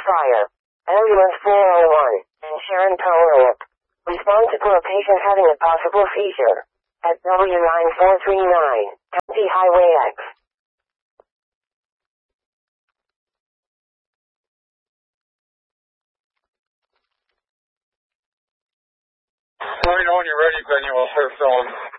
Fire. Ambulance 401, and Sharon Pellerin. Respond to a patient having a possible seizure. At W9439, County Highway X. Let me know when you're ready, Benny. We'll start filling.